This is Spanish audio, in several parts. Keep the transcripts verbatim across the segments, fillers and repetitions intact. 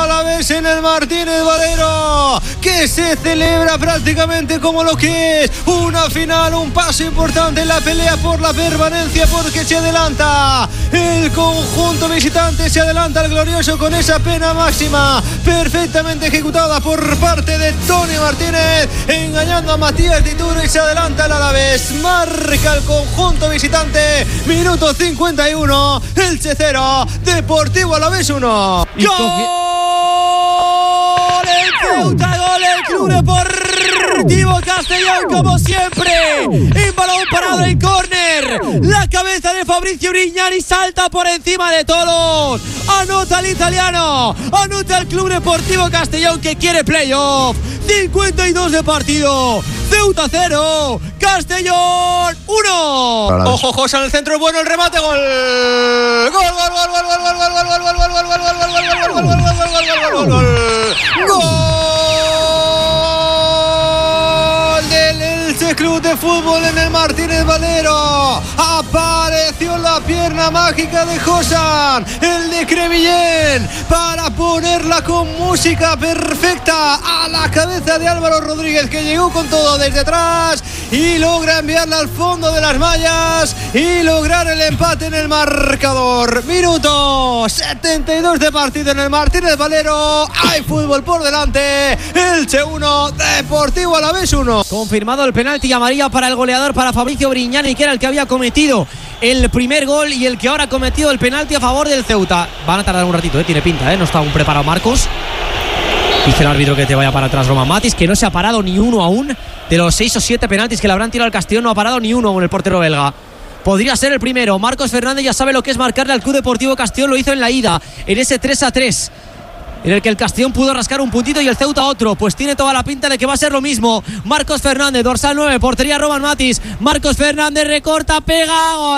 Alavés en el Martínez Valero, que se celebra prácticamente como lo que es una final, un paso importante en la pelea por la permanencia, porque se adelanta el conjunto visitante, se adelanta el glorioso con esa pena máxima perfectamente ejecutada por parte de Tony Martínez, engañando a Matías Dituro, y se adelanta el Alavés. Marca el conjunto visitante, minuto cincuenta y uno, Elche cero, Deportivo Alavés uno. Y ¡Gol! coge... El Ceuta, gol el Club Deportivo Castellón, como siempre, en balón parado en córner, la cabeza de Fabrizio Brignani salta por encima de todos, anota el italiano, anota el Club Deportivo Castellón, que quiere playoff. Cincuenta y dos de partido, Ceuta cero, Castellón uno. Ojo, José en el centro, bueno el remate, gol. Gol, gol, gol, gol, gol, gol, gol, gol, gol, gol, gol, gol, gol, gol, gol, gol, gol, gol, gol del Elche Club de Fútbol en el Martínez Valero. Apareció la pierna mágica de Josan, el de Crevillén, para ponerla con música perfecta a la cabeza de Álvaro Rodríguez, que llegó con todo desde atrás y logra enviarla al fondo de las mallas y lograr el empate en el marcador. Minuto setenta y dos de partido en el Martínez Valero. Hay fútbol por delante. Elche uno, Deportivo Alavés uno. Confirmado el penalti amarilla para el goleador, para Fabrizio Brignani, que era el que había cometido el primer gol y el que ahora ha cometido el penalti a favor del Ceuta. Van a tardar un ratito, ¿eh? Tiene pinta, ¿eh? No está aún preparado Marcos. Dice el árbitro que te vaya para atrás Roman Matis, que no se ha parado ni uno aún. De los seis o siete penaltis que le habrán tirado al Castellón, no ha parado ni uno aún el portero belga. Podría ser el primero. Marcos Fernández ya sabe lo que es marcarle al Club Deportivo Castellón. Lo hizo en la ida, en ese tres a tres, en el que el Castellón pudo rascar un puntito y el Ceuta otro. Pues tiene toda la pinta de que va a ser lo mismo. Marcos Fernández, dorsal nueve, portería Roman Matis. Marcos Fernández recorta, pega, gol.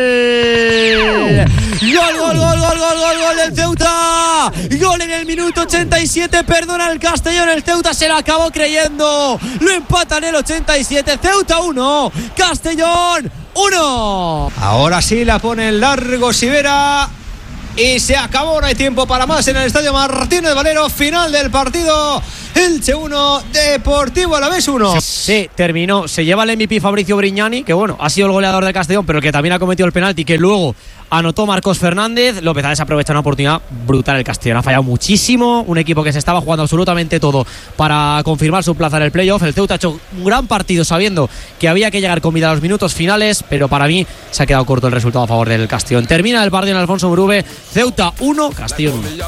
Gol, gol, gol, gol, gol, gol, gol del Ceuta. Gol en el minuto ochenta y siete, perdona el Castellón. El Ceuta se lo acabó creyendo. Lo empata en el ochenta y siete. Ceuta uno, Castellón uno. Ahora sí la pone en largo Sivera. Y se acabó, no hay tiempo para más en el estadio Martínez Valero. Final del partido, Elche uno, Deportivo Alavés uno. Sí, terminó, se lleva el M V P Fabrizio Brignani, que bueno, ha sido el goleador de Castellón, pero el que también ha cometido el penalti, que luego anotó Marcos Fernández. López ha desaprovechado una oportunidad brutal. El Castellón ha fallado muchísimo, un equipo que se estaba jugando absolutamente todo para confirmar su plaza en el playoff. El Ceuta ha hecho un gran partido sabiendo que había que llegar con vida a los minutos finales, pero para mí se ha quedado corto el resultado a favor del Castellón. Termina el partido en Alfonso Murube. Ceuta uno, Castellón uno.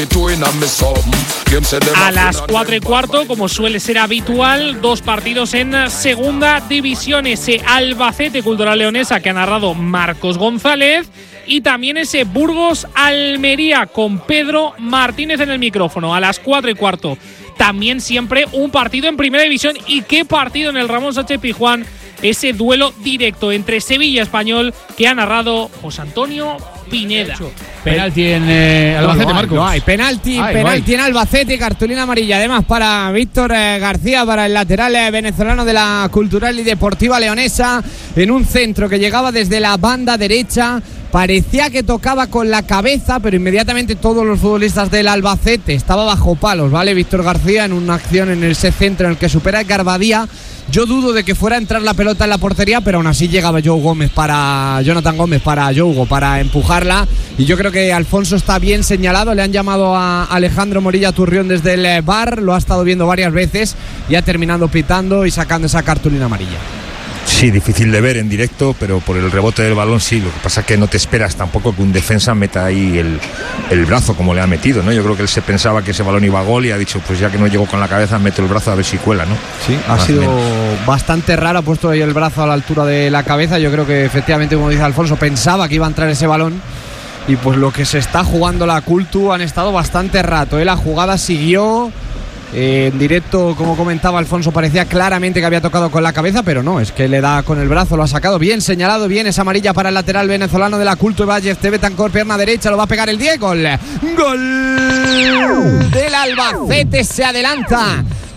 A las cuatro y cuarto, como suele ser habitual, dos partidos en segunda división. Ese Albacete Cultural Leonesa que ha narrado Marcos González, y también ese Burgos Almería con Pedro Martínez en el micrófono. A las cuatro y cuarto también siempre un partido en primera división. Y qué partido en el Ramón Sánchez Pizjuán, ese duelo directo entre Sevilla y Español que ha narrado José Antonio Pineda. Penalti en eh, Albacete, no, no Marcos. No hay penalti, Ay, penalti no en Albacete, cartulina amarilla. Además para Víctor eh, García, para el lateral eh, venezolano de la Cultural y Deportiva Leonesa, en un centro que llegaba desde la banda derecha. Parecía que tocaba con la cabeza, pero inmediatamente todos los futbolistas del Albacete estaba bajo palos, ¿vale? Víctor García en una acción en ese centro en el que supera el Garbadía. Yo dudo de que fuera a entrar la pelota en la portería, pero aún así llegaba Joe Gómez para Jonathan Gómez para Joe para empujarla. Y yo creo que Alfonso está bien señalado. Le han llamado a Alejandro Morilla Turrión desde el V A R, lo ha estado viendo varias veces y ha terminado pitando y sacando esa cartulina amarilla. Sí, difícil de ver en directo, pero por el rebote del balón sí. Lo que pasa es que no te esperas tampoco que un defensa meta ahí el, el brazo como le ha metido, ¿no? Yo creo que él se pensaba que ese balón iba a gol y ha dicho, pues ya que no llegó con la cabeza, meto el brazo a ver si cuela, ¿no? Sí, ha sido bastante raro, ha puesto ahí el brazo a la altura de la cabeza. Yo creo que efectivamente, como dice Alfonso, pensaba que iba a entrar ese balón. Y pues lo que se está jugando la Cultu, han estado bastante rato, ¿eh? La jugada siguió. Eh, en directo, como comentaba Alfonso, parecía claramente que había tocado con la cabeza, pero no, es que le da con el brazo, lo ha sacado bien señalado, bien esa amarilla para el lateral venezolano de la Culto Valles, T. Betancor, pierna derecha, lo va a pegar el diez, gol, gol del Albacete, se adelanta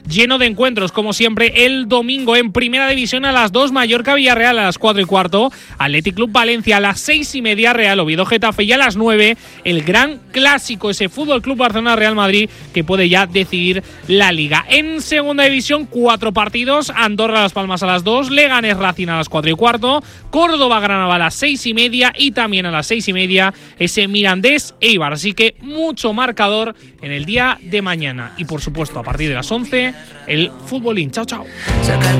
lleno de encuentros, como siempre, el domingo en Primera División a las dos, Mallorca Villarreal a las cuatro y cuarto, Athletic Club Valencia a las seis y media, Real Oviedo Getafe, y a las nueve el gran clásico, ese Fútbol Club Barcelona Real Madrid, que puede ya decidir la Liga. En Segunda División, cuatro partidos: Andorra Las Palmas a las dos, Leganés Racing a las cuatro y cuarto, Córdoba Granada a las seis y media, y también a las seis y media ese Mirandés Eibar. Así que mucho marcador en el día de mañana, y por supuesto a partir de las once el futbolín. Chao, chao.